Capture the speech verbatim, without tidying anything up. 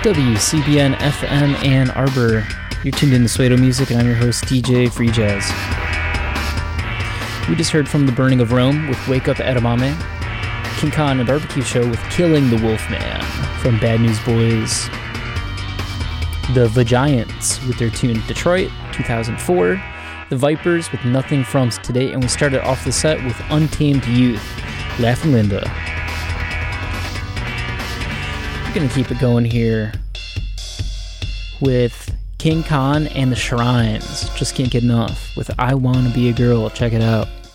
W C B N F M Ann Arbor. You're tuned in to Suedo Music, and I'm your host, D J Free Jazz. We just heard from The Burning of Rome with Wake Up Edamame, King Khan and Barbecue Show with Killing the Wolfman from Bad News Boys, The Vagiants with their tune Detroit, two thousand four, The Vipers with Nothing From Today, and we started off the set with Untamed Youth, Laughing Linda. We're going to keep it going here with King Khan and the Shrines. Just can't get enough with I Wanna Be a Girl. Check it out.